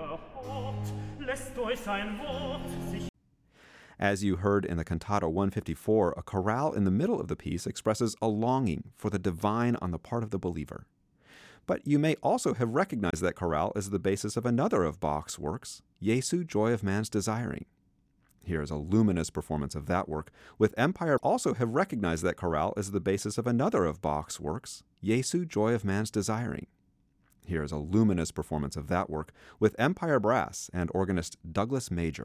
As you heard in the Cantata 154, a chorale in the middle of the piece expresses a longing for the divine on the part of the believer. But you may also have recognized that chorale as the basis of another of Bach's works, Jesu, Joy of Man's Desiring. Here is a luminous performance of that work, with Empire. Also have recognized that chorale as the basis of another of Bach's works, Jesu, Joy of Man's Desiring. Here is a luminous performance of that work, with Empire Brass and organist Douglas Major.